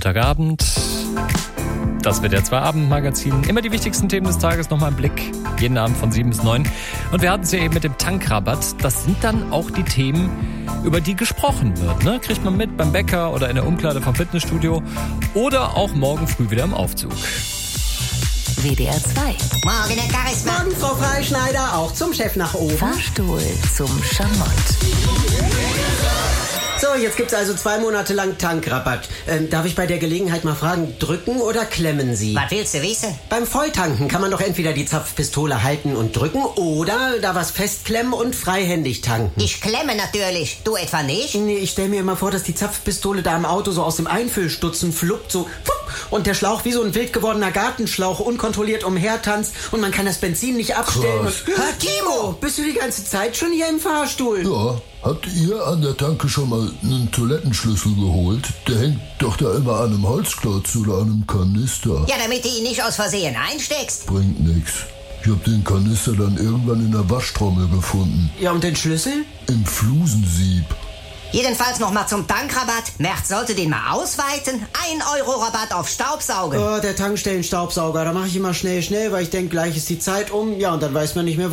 Montagabend. Das wird der 2-Abend-Magazin. Immer die wichtigsten Themen des Tages nochmal im Blick. Jeden Abend von 7 bis 9. Und wir hatten es ja eben mit dem Tankrabatt. Das sind dann auch die Themen, über die gesprochen wird. Ne? Kriegt man mit beim Bäcker oder in der Umkleide vom Fitnessstudio. Oder auch morgen früh wieder im Aufzug. WDR 2. Morgen, Herr Charisma. Morgen, Frau Freischneider, auch zum Chef nach oben. Fahrstuhl zum Schamott. So, jetzt gibt's also 2 Monate lang Tankrabatt. Darf ich bei der Gelegenheit mal fragen, drücken oder klemmen Sie? Was willst du wissen? Beim Volltanken kann man doch entweder die Zapfpistole halten und drücken oder da was festklemmen und freihändig tanken. Ich klemme natürlich. Du etwa nicht? Nee, ich stell mir immer vor, dass die Zapfpistole da im Auto so aus dem Einfüllstutzen fluppt, so und der Schlauch wie so ein wild gewordener Gartenschlauch unkontrolliert umhertanzt und man kann das Benzin nicht abstellen. Krass. Und, Timo, bist du die ganze Zeit schon hier im Fahrstuhl? Ja, habt ihr an der Tanke schon mal einen Toilettenschlüssel geholt? Der hängt doch da immer an einem Holzklotz oder an einem Kanister. Ja, damit du ihn nicht aus Versehen einsteckst. Bringt nix. Ich hab den Kanister dann irgendwann in der Waschtrommel gefunden. Ja, und den Schlüssel? Im Flusensieb. Jedenfalls noch mal zum Tankrabatt. Merz sollte den mal ausweiten. 1 Euro Rabatt auf Staubsaugen. Oh, der Tankstellenstaubsauger, da mache ich immer schnell, weil ich denke, gleich ist die Zeit um. Ja, und dann weiß man nicht mehr,